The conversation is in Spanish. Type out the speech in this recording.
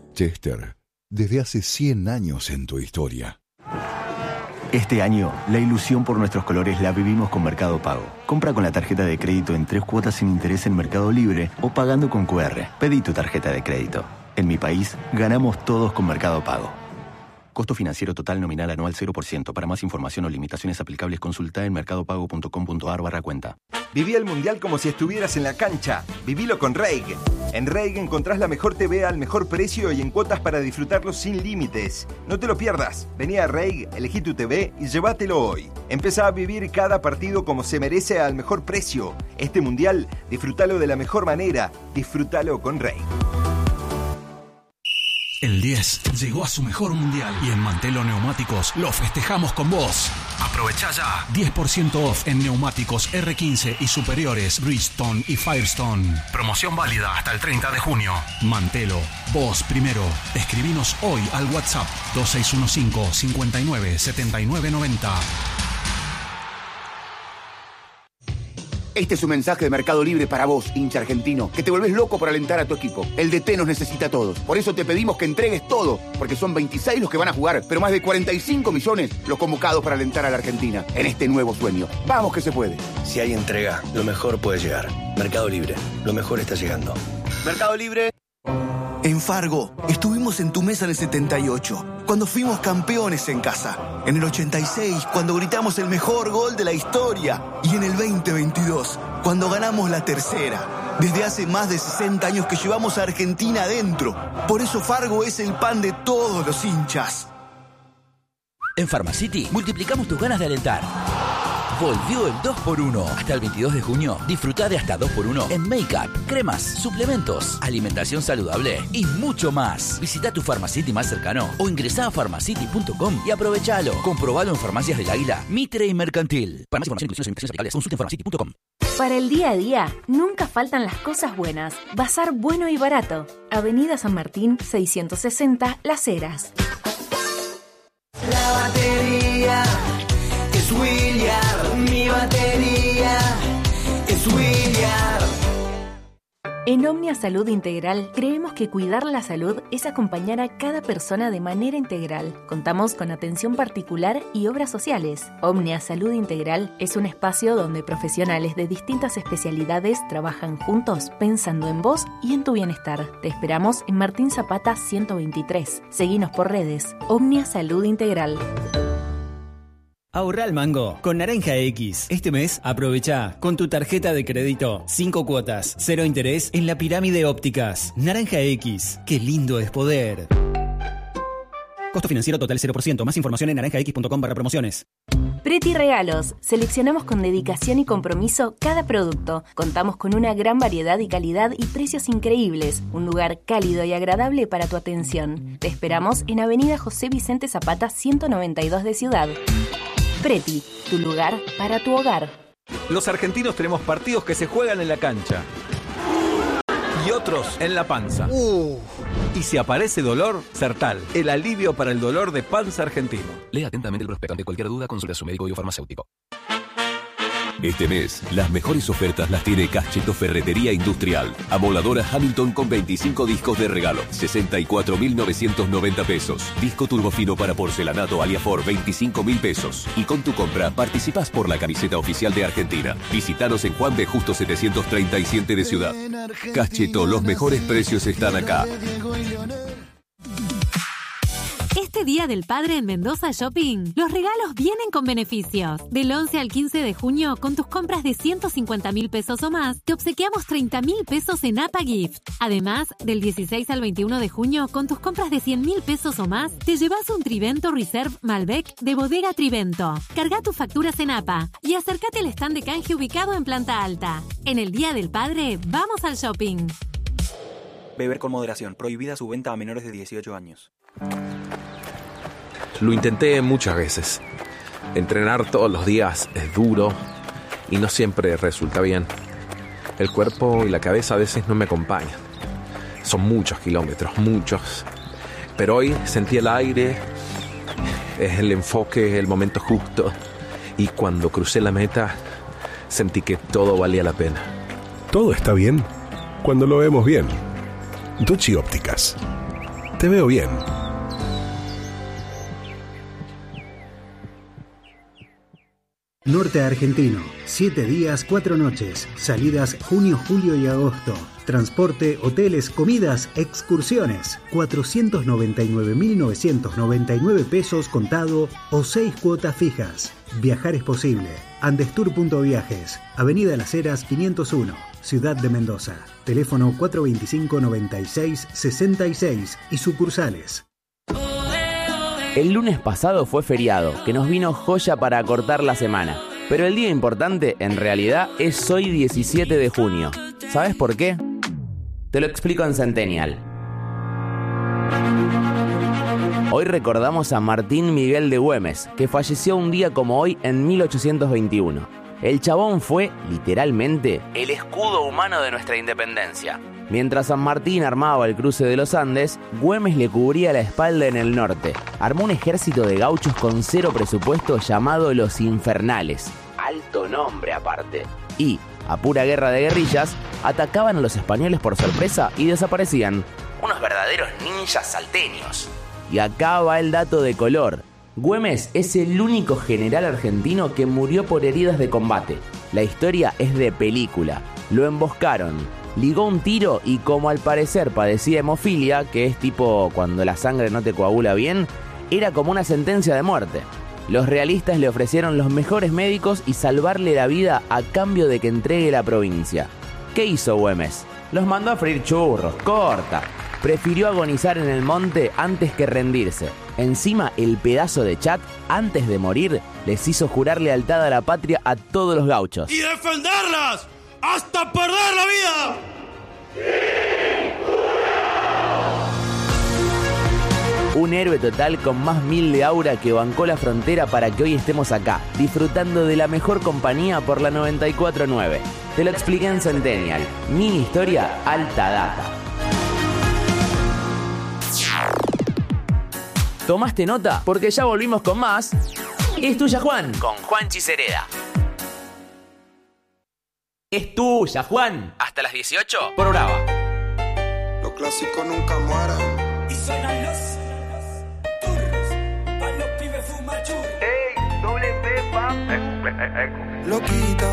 Chester, desde hace 100 años en tu historia. Este año, la ilusión por nuestros colores la vivimos con Mercado Pago. Compra con la tarjeta de crédito en 3 cuotas sin interés en Mercado Libre o pagando con QR. Pedí tu tarjeta de crédito. En mi país, ganamos todos con Mercado Pago. Costo financiero total nominal anual 0%. Para más información o limitaciones aplicables, consulta en mercadopago.com.ar/cuenta. Viví el Mundial como si estuvieras en la cancha. Vivilo con Reig. En Reig encontrás la mejor TV al mejor precio y en cuotas para disfrutarlo sin límites. No te lo pierdas. Vení a Reig, elegí tu TV y llévatelo hoy. Empezá a vivir cada partido como se merece al mejor precio. Este Mundial, disfrútalo de la mejor manera. Disfrútalo con Reig. El 10 llegó a su mejor mundial y en Mantelo Neumáticos lo festejamos con vos. Aprovecha ya. 10% off en neumáticos R15 y superiores Bridgestone y Firestone. Promoción válida hasta el 30 de junio. Mantelo, vos primero. Escribinos hoy al WhatsApp 2615 59 79 90. Este es un mensaje de Mercado Libre para vos, hincha argentino, que te volvés loco por alentar a tu equipo. El DT nos necesita a todos. Por eso te pedimos que entregues todo, porque son 26 los que van a jugar, pero más de 45 millones los convocados para alentar a la Argentina en este nuevo sueño. ¡Vamos que se puede! Si hay entrega, lo mejor puede llegar. Mercado Libre, lo mejor está llegando. Mercado Libre. En Fargo, estuvimos en tu mesa en el 78, cuando fuimos campeones en casa. En el 86, cuando gritamos el mejor gol de la historia. Y en el 2022, cuando ganamos la tercera. Desde hace más de 60 años que llevamos a Argentina adentro. Por eso Fargo es el pan de todos los hinchas. En Pharmacity multiplicamos tus ganas de alentar. Volvió el 2x1. Hasta el 22 de junio, disfruta de hasta 2x1 en make-up, cremas, suplementos, alimentación saludable y mucho más. Visita tu Pharmacity más cercano o ingresá a pharmacity.com y aprovechalo. Comprobalo en Farmacias del Águila, Mitre y Mercantil. Para más información, inclusiones e invitaciones aplicables, consulta en pharmacity.com. Para el día a día, nunca faltan las cosas buenas. Bazar bueno y barato. Avenida San Martín, 660, Las Heras. La batería es William, mi batería es William. En Omnia Salud Integral creemos que cuidar la salud es acompañar a cada persona de manera integral. Contamos con atención particular y obras sociales. Omnia Salud Integral es un espacio donde profesionales de distintas especialidades trabajan juntos pensando en vos y en tu bienestar. Te esperamos en Martín Zapata 123. Seguinos por redes. Omnia Salud Integral. Ahorra al mango con Naranja X. Este mes aprovecha con tu tarjeta de crédito 5 cuotas, 0 interés en la Pirámide Ópticas. Naranja X, qué lindo es poder. Costo financiero total 0%. Más información en naranjax.com/promociones. Preti Regalos. Seleccionamos con dedicación y compromiso cada producto. Contamos con una gran variedad y calidad y precios increíbles. Un lugar cálido y agradable para tu atención. Te esperamos en Avenida José Vicente Zapata 192 de Ciudad. Preti, tu lugar para tu hogar. Los argentinos tenemos partidos que se juegan en la cancha y otros en la panza. Y si aparece dolor, Sertal, el alivio para el dolor de panza argentino. Lea atentamente el prospecto. Ante cualquier duda, consulta a su médico y farmacéutico. Este mes, las mejores ofertas las tiene Cacheto Ferretería Industrial. Amoladora Hamilton con 25 discos de regalo, 64.990 pesos. Disco turbofino para porcelanato Aliafor, 25.000 pesos. Y con tu compra, participás por la camiseta oficial de Argentina. Visítanos en Juan B. Justo 737 de Ciudad. Cacheto, los mejores precios están acá. Este Día del Padre en Mendoza Shopping, los regalos vienen con beneficios. Del 11 al 15 de junio, con tus compras de 150.000 pesos o más, te obsequiamos 30.000 pesos en APA Gift. Además, del 16 al 21 de junio, con tus compras de 100.000 pesos o más, te llevas un Trivento Reserve Malbec de Bodega Trivento. Carga tus facturas en APA y acércate al stand de canje ubicado en planta alta. En el Día del Padre, vamos al shopping. Beber con moderación. Prohibida su venta a menores de 18 años. Lo intenté muchas veces. Entrenar todos los días es duro y no siempre resulta bien. El cuerpo y la cabeza a veces no me acompañan. Son muchos kilómetros, muchos. Pero hoy sentí el aire, es el enfoque, el momento justo. Y cuando crucé la meta, sentí que todo valía la pena. Todo está bien cuando lo vemos bien. Dochi Ópticas. Te veo bien. Norte Argentino, 7 días, 4 noches, salidas junio, julio y agosto. Transporte, hoteles, comidas, excursiones. 499.999 pesos contado o 6 cuotas fijas. Viajar es posible. Andestour.viajes, Avenida Las Heras 501, Ciudad de Mendoza. Teléfono 425-96-66 y sucursales. El lunes pasado fue feriado, que nos vino joya para acortar la semana. Pero el día importante, en realidad, es hoy 17 de junio. ¿Sabes por qué? Te lo explico en Centennial. Hoy recordamos a Martín Miguel de Güemes, que falleció un día como hoy en 1821. El chabón fue, literalmente, el escudo humano de nuestra independencia. Mientras San Martín armaba el cruce de los Andes, Güemes le cubría la espalda en el norte. Armó un ejército de gauchos con cero presupuesto llamado Los Infernales. Alto nombre aparte. Y, a pura guerra de guerrillas, atacaban a los españoles por sorpresa y desaparecían. Unos verdaderos ninjas salteños. Y acá va el dato de color. Güemes es el único general argentino que murió por heridas de combate. La historia es de película. Lo emboscaron, ligó un tiro y como al parecer padecía hemofilia, que es tipo cuando la sangre no te coagula bien, era como una sentencia de muerte. Los realistas le ofrecieron los mejores médicos y salvarle la vida a cambio de que entregue la provincia. ¿Qué hizo Güemes? Los mandó a freír churros, corta. Prefirió agonizar en el monte antes que rendirse. Encima, el pedazo de Chat, antes de morir, les hizo jurar lealtad a la patria a todos los gauchos. ¡Y defenderlas hasta perder la vida! Un héroe total con más 1000 de aura que bancó la frontera para que hoy estemos acá, disfrutando de la mejor compañía por la 94.9. Te lo expliqué en Centennial. Mini historia, alta data. ¿Tomaste nota? Porque ya volvimos con más. Es tuya, Juan, con Juanchi Cereda. Es tuya, Juan. Hasta las 18 por Brava. Los clásicos nunca mueren. Y suenan los turros pa' los pibes fumachurros. ¡Ey! Doble P, pa. Loquita.